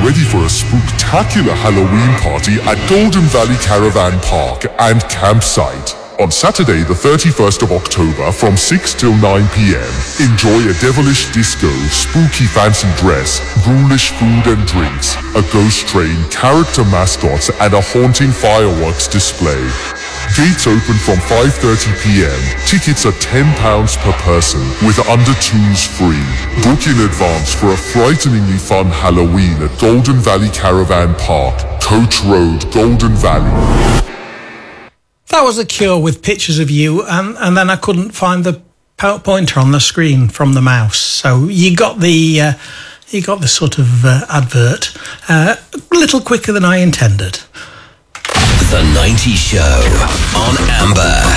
ready for a spooktacular Halloween party at Golden Valley Caravan Park and Campsite. On Saturday, the 31st of October, from 6 till 9 p.m., enjoy a devilish disco, spooky fancy dress, ghoulish food and drinks, a ghost train, character mascots, and a haunting fireworks display. Gates open from 5:30 p.m. Tickets are £10 per person, with under twos free. Book in advance for a frighteningly fun Halloween at Golden Valley Caravan Park, Coach Road, Golden Valley. That was The Cure with Pictures of You, and then I couldn't find the pointer on the screen from the mouse. So you got the sort of advert a little quicker than I intended. The 90s Show on Amber.